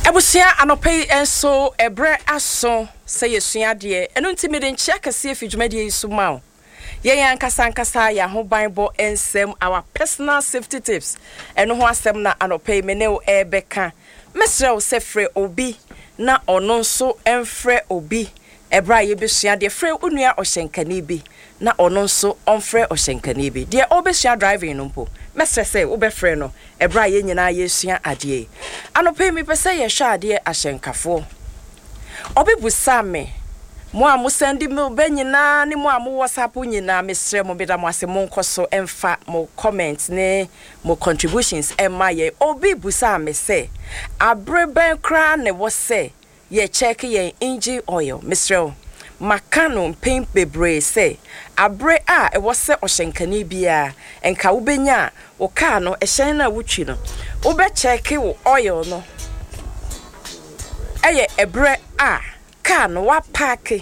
Ebusia anope enso ebre aso say yesua de eno ntimi de nchia kase afidwumade yisu mawo ye ankasa ya ho banbo ensem our personal safety tips eno ho asem na anope me ne o ebeka mesre o sefre obi na ono nso emfre obi ebra ye besua de fre onua ohyenkani bi na ono nso onfre ohyenkani bi de obesua driving no mpo mesre say obefre no ebra ye nyina yesua ade anope mi pese ye hwa ade ahyenkafo obibusa me mo amusendi me benyina ni mo amu WhatsApp nyina mesre mo beda mo ase mo nkoso emfa mo comments ne mo contributions emaye obibusa me say abreben kra ne wo say ye check ye engine oil mesre makano pain bebre say abre a e wo se ohyenkani bia enka wo benya wo car no ehyen na wutwi no wo be check wo oil no eye ebre a car no wa park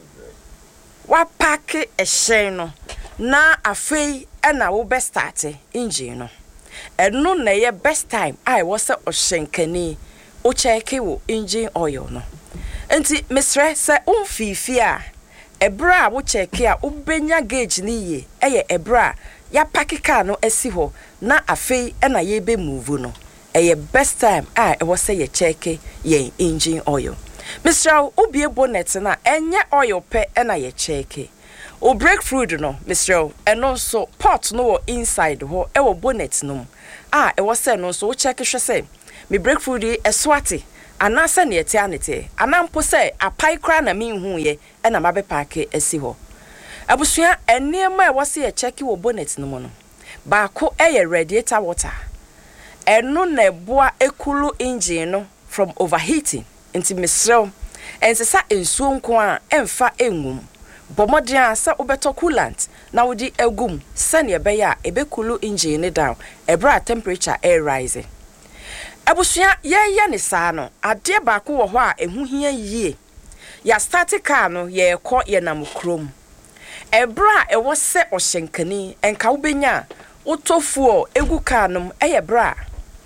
ehyen no na afei na wo be start engine no eno na ye best time I wo se ohyenkani o check wo engine oil no enti mesre se umfifi a ebra wo check a ubenya gauge ni ye eye ebra ya park car no esi ho na afei na ye be move no eye best time a wo se ye check ye engine oil Mr. Obie bonnet na enye oil pe na ye check o brake fluid no Mr. eno so pot no inside ho e wo bonnet no e wo se no so wo check hwe se me brake fluid e swati anase ne etianete anampo se apai kra na minhu ye na mabe park esi ho abusua enema e wo se ye check wo bonnet no mo no baako eye radiator water eno na boa ekulu engine no from overheating enti mesrew ensesa ensuo nko a emfa engum bomodin asa obeto coolant na wodi egum sane ebe ya ebekulu engine down ebra temperature air rising abusua ye ne saa no ade baako wo ho a ehu hia yie ya start car no ye ekọ ye nam krom ebra e wo se ohyenkani enka wo benya utofuo egu car no eye bra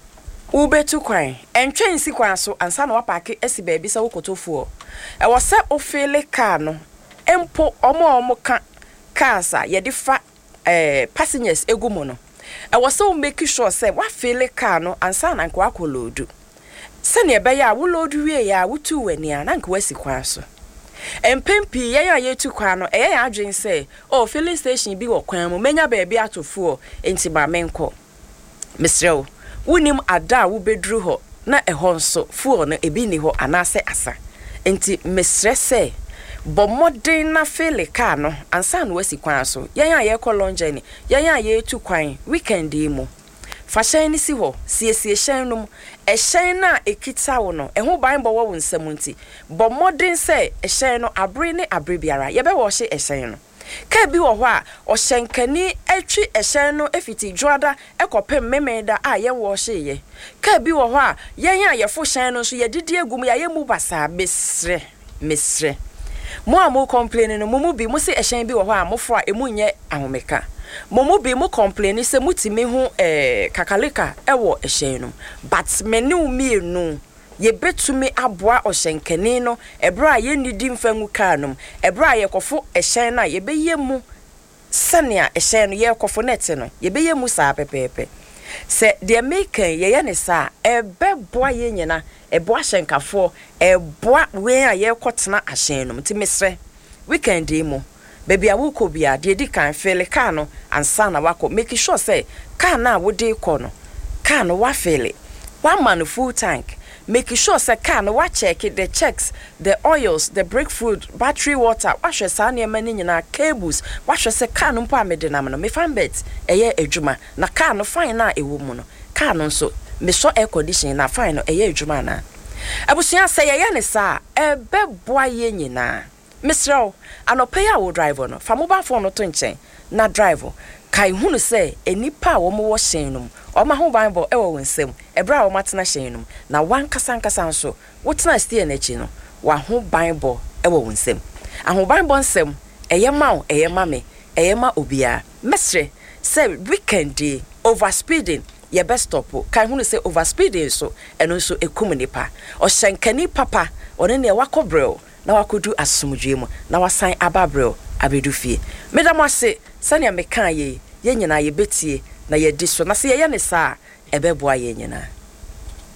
ubetu kwan entwensi kwan so ansa na wapake esi baabi se wokotofuo e wo se ofele car no empo omo ka cars ye de fa passengers egu mo no e wo se make sure say wa fele car no ansa na nka akolodu se ne be ya wo lodu wie ya wutu wani a na nka wasi kwan so empempi ye tu kwan no ya adwen say filling station bi wo kwan mo menya baabi atofuo enti ba menko mesrew unim ada wo bedru ho na eho nso fuo no ebi ni ho anase asa enti mesre se bomodin na fele car no ansa na wasi kwan so ye kolonje ni ye tu kwan weekend mu fashion ni si ho siesie hyen no ehyen na ekita wo no eho ban bo wo nsam nti bomodin se ehyen no abre ni abre biara ye be wo hye ehyen no ka bi wo ho a ohyenkani atwi ehyen no efiti dwoada ekopem memeda a ye wo hye ye ka bi wo ho a ye fo hyen no so ye didi egum ye mu basa mesre mo amu complain no mo bi mo se ehyen bi wo ho a mo fo a emu nye ahomeka mo bi mo complain se mutimi ho kakaleka ewo ehyen no but meni umienu ye betumi aboa ohyenkani no ebra ye nidi mfangu car no ebra ye kofo ehyen na ye beye mu sania ehyen no ye kofo net no ye beye mu saa pepepe se de make ye ne saa ebeboa ye nyina eboa hyenkafo eboa we a ye kotena ahyen no ntimesre weekend mu baby awuko bia de di kan fele car no ansa na wako make sure say car na wo de ko no car no wa fele one man full tank make sure say car no wa check it, the checks the oils the brake fluid battery water wa hwe sa na mani nyina cables wa hwe say car no mpa amede nam no me fan bet eye adwuma na car no fine na ewo mu no car no nso me so air condition na fine no eye adwuma na abusua say ye ne sa ebeboa ye nyina Mr. Anope ya wo driver no fa mobile phone no to nchen na driver kai hunu say enipa wo mo wo hyen no o ma ho ban bo e wo nsem ebra wo matena hyen no na wan kasa nso wo tena steer na chi no wa ho ban bo e wo nsem aho ban bo nsem eye ma eye ma me eye ma obia mesre say weekend day overspeeding ye best stop kan hu say overspeeding so eno so ekum nipa ohyenkani papa one ne wakobrel na wakodu asomdwe mu na wasan ababrel abedu fie medam ase sane me kan ye nyina ye betie na ye di so na se ye ne sa ebeboa ye nyina